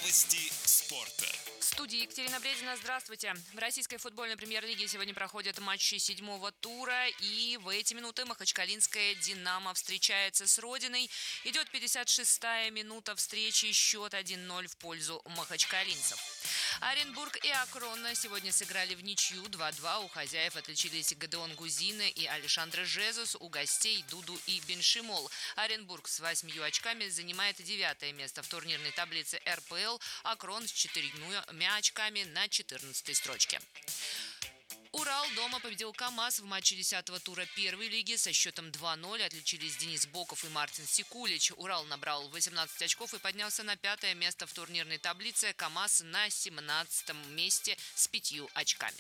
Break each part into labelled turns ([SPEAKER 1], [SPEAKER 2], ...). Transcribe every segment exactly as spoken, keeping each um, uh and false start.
[SPEAKER 1] Новости спорта.
[SPEAKER 2] В студии Екатерина Бредина. Здравствуйте. В российской футбольной премьер-лиге сегодня проходят матчи седьмого тура. И в эти минуты махачкалинская «Динамо» встречается с Родиной. Идет пятьдесят шестая минута встречи. Счет один ноль в пользу махачкалинцев. Оренбург и Акрон сегодня сыграли в ничью два-два. У хозяев отличились Гадеон Гузина и Алешандре Жезус. У гостей Дуду и Беншимол. Оренбург с восьмью очками занимает девятое место в турнирной таблице эр пэ эл. Акрон с четырьмя очками на четырнадцатой строчке. Урал дома победил КамАЗ в матче десятого тура первой лиги со счетом два ноль. Отличились Денис Боков и Мартин Сикулич. Урал набрал восемнадцать очков и поднялся на пятое место в турнирной таблице. КамАЗ на семнадцатом месте с пятью очками.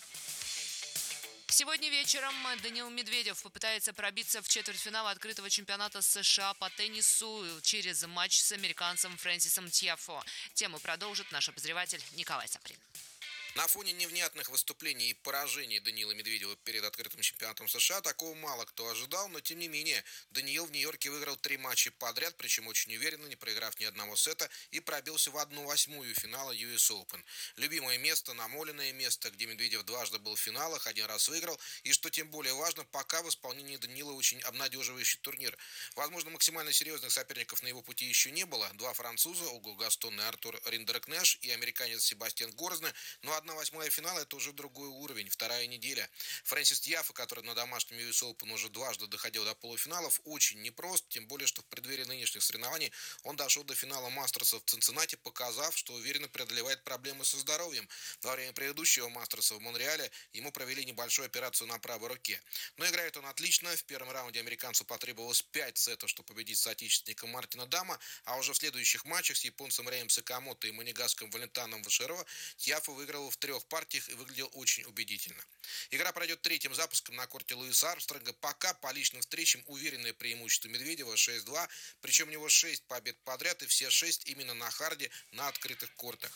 [SPEAKER 2] Сегодня вечером Даниил Медведев попытается пробиться в четвертьфинал открытого чемпионата США по теннису через матч с американцем Фрэнсисом Тьяфо. Тему продолжит наш обозреватель Николай Саприн.
[SPEAKER 3] На фоне невнятных выступлений и поражений Даниила Медведева перед открытым чемпионатом США такого мало кто ожидал, но тем не менее Даниил в Нью-Йорке выиграл три матча подряд, причем очень уверенно, не проиграв ни одного сета, и пробился в одну восьмую финала ю эс Open. Любимое место, намоленное место, где Медведев дважды был в финалах, один раз выиграл, и что тем более важно, пока в исполнении Даниила очень обнадеживающий турнир. Возможно, максимально серьезных соперников на его пути еще не было. Два француза, Уго Гастон и Артур Риндеркнеш, и американец Себастьян Горзне, но одна восьмая финала – это уже другой уровень, вторая неделя. Фрэнсис Тьяфо, который на домашнем ю эс Open уже дважды доходил до полуфиналов, очень непрост, тем более, что в преддверии нынешних соревнований он дошел до финала Мастерса в Цинциннати, показав, что уверенно преодолевает проблемы со здоровьем. Во время предыдущего Мастерса в Монреале ему провели небольшую операцию на правой руке. Но играет он отлично. В первом раунде американцу потребовалось пять сетов, чтобы победить соотечественника Мартина Дама, а уже в следующих матчах с японцем Рэем Сакамото и монегаском Валентаном Вашерова Тьяфо выиграл в трех партиях и выглядел очень убедительно. Игра пройдет третьим запуском на корте Луиса Армстронга. Пока по личным встречам уверенное преимущество Медведева шесть-два, причем у него шесть побед подряд и все шесть именно на харде на открытых кортах.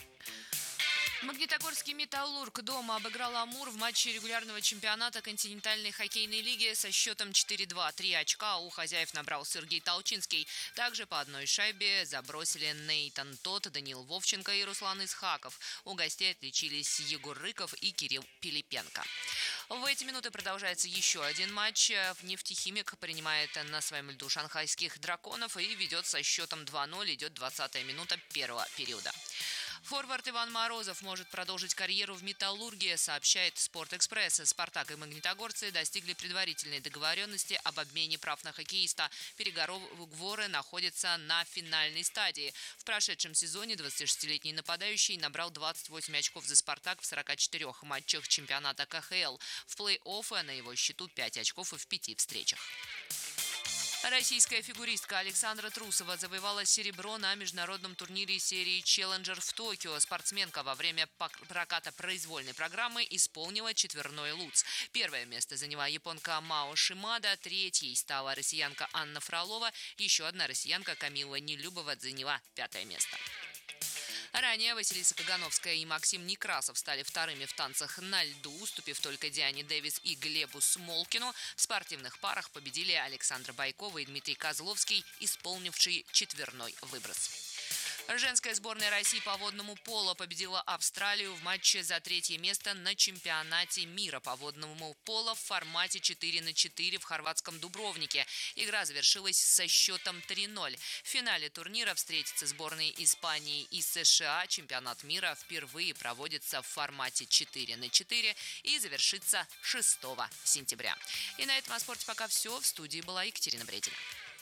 [SPEAKER 2] Магнитогорский «Металлург» дома обыграл «Амур» в матче регулярного чемпионата континентальной хоккейной лиги со счетом четыре-два. Три очка у хозяев набрал Сергей Толчинский. Также по одной шайбе забросили Нейтан Тот, Даниил Вовченко и Руслан Исхаков. У гостей отличились Егор Рыков и Кирилл Пилипенко. В эти минуты продолжается еще один матч. «Нефтехимик» принимает на своем льду шанхайских «Драконов» и ведет со счетом два ноль. Идет двадцатая минута первого периода. Форвард Иван Морозов может продолжить карьеру в «Металлурге», сообщает «Спортэкспресс». «Спартак» и магнитогорцы достигли предварительной договоренности об обмене прав на хоккеиста. Переговоры находятся на финальной стадии. В прошедшем сезоне двадцатишестилетний нападающий набрал двадцать восемь очков за «Спартак» в сорока четырёх матчах чемпионата ка ха эл. В плей-оффе на его счету пять очков и в пяти встречах. Российская фигуристка Александра Трусова завоевала серебро на международном турнире серии «Челленджер» в Токио. Спортсменка во время проката произвольной программы исполнила четверной луц. Первое место заняла японка Мао Шимада, третьей стала россиянка Анна Фролова, еще одна россиянка Камила Нелюбова заняла пятое место. Ранее Василиса Кагановская и Максим Некрасов стали вторыми в танцах на льду, уступив только Диане Дэвис и Глебу Смолкину. В спортивных парах победили Александра Байкова и Дмитрий Козловский, исполнившие четверной выброс. Женская сборная России по водному поло победила Австралию в матче за третье место на чемпионате мира по водному поло в формате четыре на четыре в хорватском Дубровнике. Игра завершилась со счетом три ноль. В финале турнира встретятся сборные Испании и США. Чемпионат мира впервые проводится в формате четыре на четыре и завершится шестого сентября. И на этом о спорте пока все. В студии была Екатерина Бредина.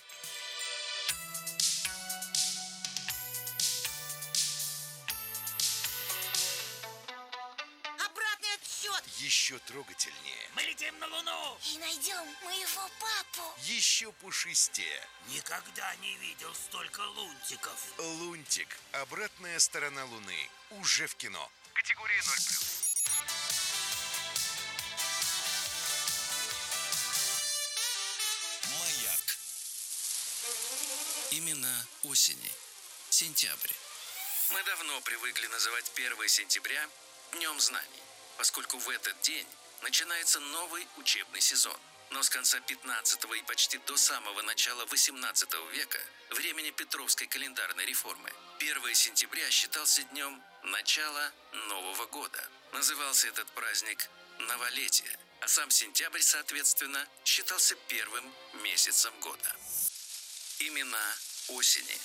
[SPEAKER 4] Еще трогательнее.
[SPEAKER 5] Мы летим на Луну
[SPEAKER 6] и найдем моего папу.
[SPEAKER 4] Еще пушистее.
[SPEAKER 5] Никогда не видел столько лунтиков.
[SPEAKER 4] Лунтик. Обратная сторона Луны. Уже в кино. Категория ноль плюс.
[SPEAKER 1] Маяк. Имена осени. Сентябрь.
[SPEAKER 7] Мы давно привыкли называть первое сентября Днем знаний, поскольку в этот день начинается новый учебный сезон. Но с конца пятнадцатого и почти до самого начала восемнадцатого века, времени Петровской календарной реформы, первое сентября считался днем начала Нового года. Назывался этот праздник Новолетие, а сам сентябрь, соответственно, считался первым месяцем года. Имена осени.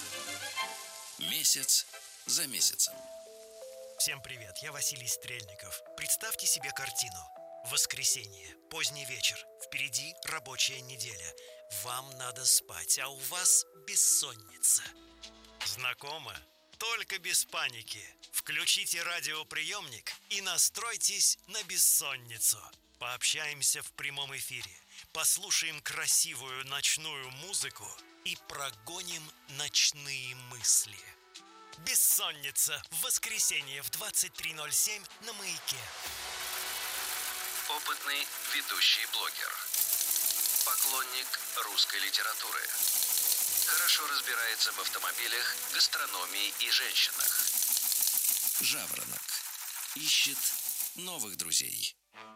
[SPEAKER 1] Месяц за месяцем.
[SPEAKER 8] Всем привет, я Василий Стрельников. Представьте себе картину. Воскресенье, поздний вечер, впереди рабочая неделя. Вам надо спать, а у вас бессонница. Знакомо? Только без паники. Включите радиоприемник и настройтесь на бессонницу. Пообщаемся в прямом эфире, послушаем красивую ночную музыку и прогоним ночные мысли. Бессонница в воскресенье в двадцать три ноль семь на Маяке.
[SPEAKER 7] Опытный ведущий блогер. Поклонник русской литературы. Хорошо разбирается в автомобилях, гастрономии и женщинах.
[SPEAKER 1] Жаворонок. Ищет новых друзей.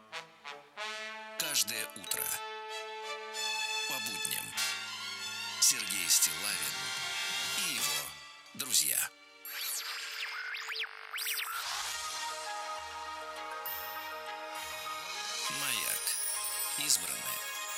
[SPEAKER 1] Каждое утро. По будням. Сергей Стиллавин и его друзья. Маяк. Избранное.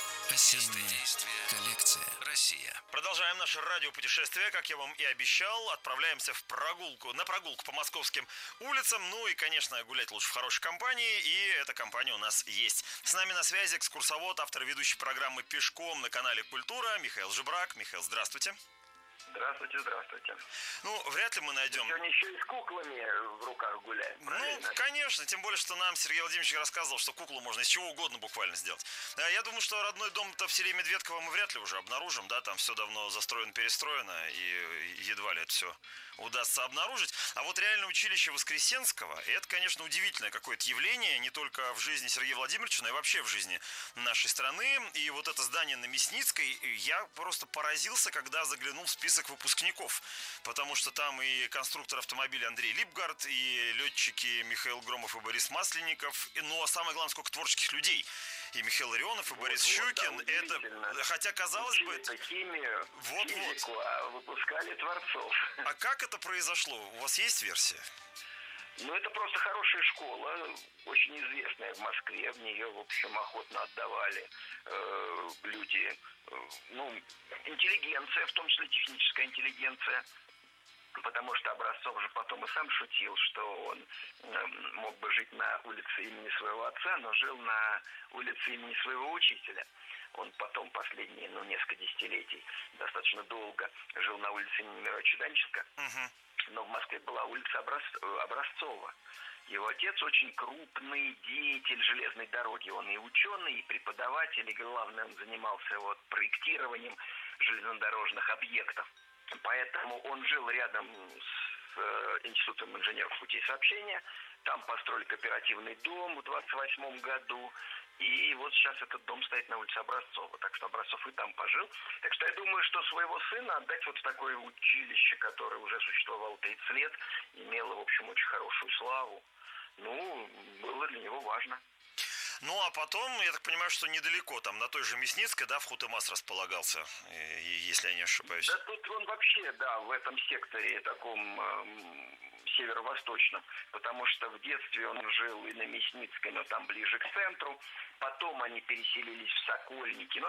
[SPEAKER 1] Осенняя коллекция.
[SPEAKER 7] Россия.
[SPEAKER 9] Продолжаем наше радиопутешествие, как я вам и обещал. Отправляемся в прогулку, на прогулку по московским улицам. Ну и, конечно, гулять лучше в хорошей компании. И эта компания у нас есть. С нами на связи экскурсовод, автор ведущей программы «Пешком» на канале «Культура» Михаил Жебрак. Михаил, здравствуйте.
[SPEAKER 10] Здравствуйте, здравствуйте.
[SPEAKER 9] Ну, вряд ли мы найдем...
[SPEAKER 10] Сегодня еще и с куклами в руках гуляем, правильно?
[SPEAKER 9] Ну, конечно, тем более, что нам Сергей Владимирович рассказывал, что куклу можно из чего угодно буквально сделать. Я думаю, что родной дом-то в селе Медведково мы вряд ли уже обнаружим, да, там все давно застроено, перестроено, и едва ли это все удастся обнаружить. А вот реальное училище Воскресенского, это, конечно, удивительное какое-то явление, не только в жизни Сергея Владимировича, но и вообще в жизни нашей страны. И вот это здание на Мясницкой, я просто поразился, когда заглянул в список выпускников, потому что там и конструктор автомобиля Андрей Липгард, и летчики Михаил Громов и Борис Масленников, и, ну а самое главное, сколько творческих людей. И Михаил Ларионов, и Борис вот, Щукин. Вот, да, это, хотя казалось бы,
[SPEAKER 10] это химию,
[SPEAKER 9] вот,
[SPEAKER 10] физику,
[SPEAKER 9] вот.
[SPEAKER 10] А выпускали творцов.
[SPEAKER 9] А как это произошло? У вас есть версия?
[SPEAKER 10] Ну, это просто хорошая школа, очень известная в Москве. В нее, в общем, охотно отдавали э, люди, э, ну, интеллигенция, в том числе техническая интеллигенция. Потому что Образцов же потом и сам шутил, что он э, мог бы жить на улице имени своего отца, но жил на улице имени своего учителя. Он потом последние, ну, несколько десятилетий, достаточно долго жил на улице имени Мировича Данченко. Uh-huh. Но в Москве была улица Образ... Образцова. Его отец очень крупный деятель железной дороги. Он и ученый, и преподаватель, и главное, он занимался вот проектированием железнодорожных объектов. Поэтому он жил рядом с э, Институтом инженеров путей сообщения. Там построили кооперативный дом в двадцать восьмом году. И вот сейчас этот дом стоит на улице Образцова. Так что Образцов и там пожил. Так что я думаю, что своего сына отдать вот в такое училище, которое уже существовало тридцать лет, имело, в общем, очень хорошую славу, ну, было для него важно.
[SPEAKER 9] Ну, а потом, я так понимаю, что недалеко, там, на той же Мясницкой, да, в Хутемас располагался, если я не ошибаюсь.
[SPEAKER 10] Да тут он вообще, да, в этом секторе таком эм, северо-восточном, потому что в детстве он жил и на Мясницкой, но там ближе к центру, потом они переселились в Сокольники, но